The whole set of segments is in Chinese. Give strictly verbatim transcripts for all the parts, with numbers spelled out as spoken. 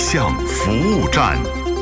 象服务站。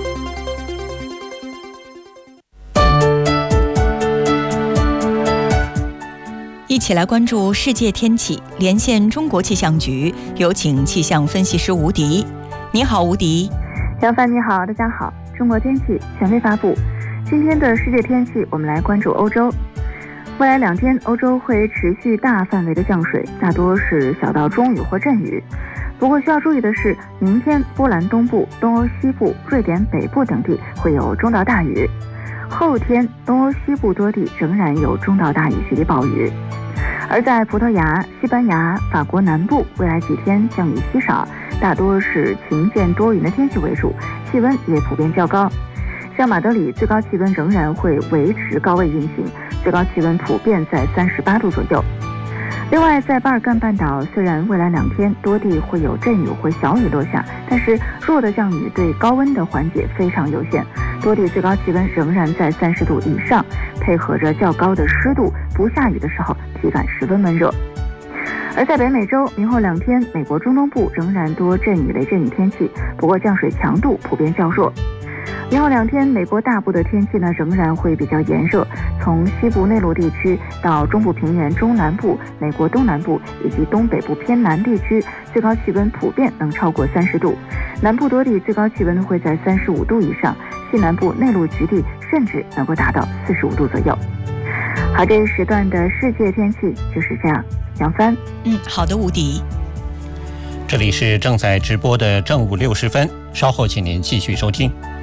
一起来关注世界天气，连线中国气象局，有请气象分析师吴迪。你好，吴迪。 杨帆你好，大家好。中国天气权威发布，今天的世界天气，我们来关注欧洲。未来两天，欧洲会持续大范围的降水，大多是小到中雨或阵雨。不过需要注意的是，明天波兰东部、东欧西部、瑞典北部等地会有中到大雨。后天，东欧西部多地仍然有中到大雨系列暴雨。而在葡萄牙、西班牙、法国南部，未来几天降雨稀少，大多是晴间多云的天气为主，气温也普遍较高。像马德里最高气温仍然会维持高位运行，最高气温普遍在三十八度左右。另外，在巴尔干半岛，虽然未来两天多地会有阵雨或小雨落下，但是弱的降雨对高温的缓解非常有限，多地最高气温仍然在三十度以上，配合着较高的湿度，不下雨的时候体感十分闷热。而在北美洲，明后两天，美国中东部仍然多阵雨、雷阵雨天气，不过降水强度普遍较弱。明后两天，美国大部的天气呢仍然会比较炎热，从西部内陆地区到中部平原中南部、美国东南部以及东北部偏南地区，最高气温普遍能超过三十度，南部多地最高气温会在三十五度以上，西南部内陆局地甚至能够达到四十五度左右。好，这一时段的世界天气就是这样。杨帆， 嗯，好的，吴迪。 这里是正在直播的正午六时分，稍后请您继续收听。